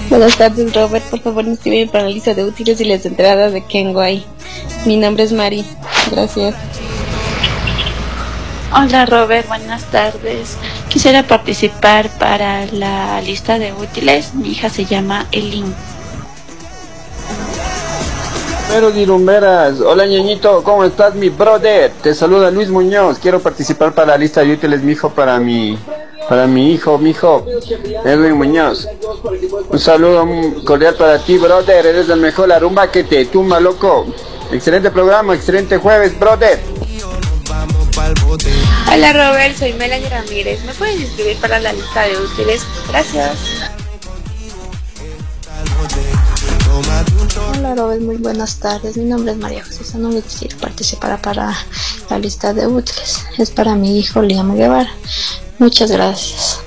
Buenas tardes, Robert. Por favor, inscríbeme para la lista de útiles y las entradas de Kenway. Mi nombre es Mari. Gracias. Hola Robert, buenas tardes. Quisiera participar para la lista de útiles. Mi hija se llama Elin. Pero dirumberas, hola ñañito, ¿cómo estás mi brother? Te saluda Luis Muñoz, quiero participar para la lista de útiles, mijo, para mi hijo, Edwin Muñoz. Un saludo cordial para ti, brother, eres el mejor, la rumba que te tumba, loco. Excelente programa, excelente jueves, brother. Hola Robert, soy Melanie Ramírez. ¿Me puedes inscribir para la lista de útiles? Gracias. Hola Robert, muy buenas tardes. Mi nombre es María José Sanón. Quisiera participar para la lista de útiles. Es para mi hijo Liam Guevara. Muchas gracias.